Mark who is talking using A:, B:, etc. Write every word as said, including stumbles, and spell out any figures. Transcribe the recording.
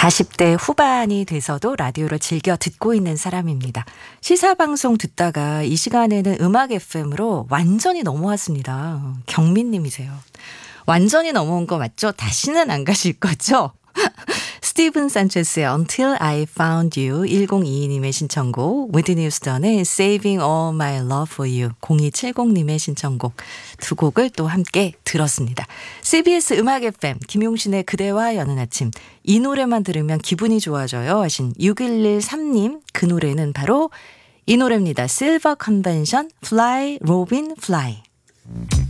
A: 사십 대 후반이 돼서도 라디오를 즐겨 듣고 있는 사람입니다. 시사방송 듣다가 이 시간에는 음악 에프엠으로 완전히 넘어왔습니다. 경민님이세요. 완전히 넘어온 거 맞죠? 다시는 안 가실 거죠? 스티븐 산체스의 Until I Found You, 천이십이님의 신청곡, 위트니 휴스턴의 Saving All My Love For You, 공이칠공님의 신청곡 두 곡을 또 함께 들었습니다. 씨비에스 음악 에프엠 김용신의 그대와 여는 아침, 이 노래만 들으면 기분이 좋아져요 하신 육일일삼님, 그 노래는 바로 이 노래입니다. 실버 컨벤션 Fly Robin Fly.